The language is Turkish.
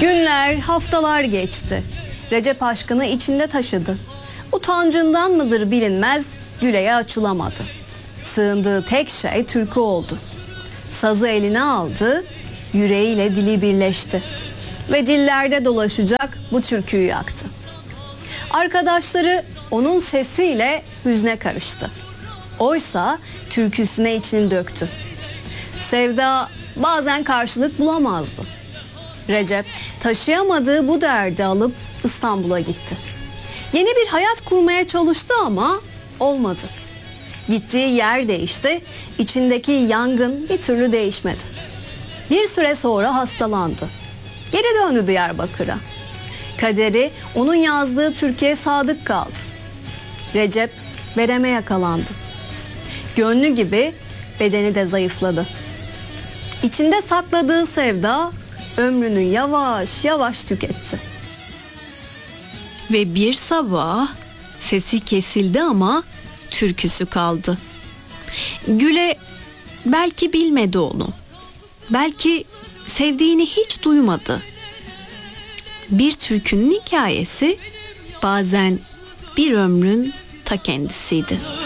Günler, haftalar geçti. Recep aşkını içinde taşıdı. Utancından mıdır bilinmez Güle'ye açılamadı. Sığındığı tek şey türkü oldu. Sazı eline aldı, yüreğiyle dili birleşti. Ve dillerde dolaşacak bu türküyü yaktı. Arkadaşları onun sesiyle hüzne karıştı. Oysa türküsüne içini döktü. Sevda bazen karşılık bulamazdı. Recep taşıyamadığı bu derdi alıp İstanbul'a gitti. Yeni bir hayat kurmaya çalıştı ama olmadı. Gittiği yer değişti, içindeki yangın bir türlü değişmedi. Bir süre sonra hastalandı. Geri döndü Diyarbakır'a. Kaderi onun yazdığı Türkiye sadık kaldı. Recep vereme yakalandı. Gönlü gibi bedeni de zayıfladı. İçinde sakladığı sevda ömrünü yavaş yavaş tüketti. Ve bir sabah sesi kesildi ama türküsü kaldı. Güle belki bilmedi onu. Belki sevdiğini hiç duymadı. Bir türkünün hikayesi bazen bir ömrün ta kendisiydi.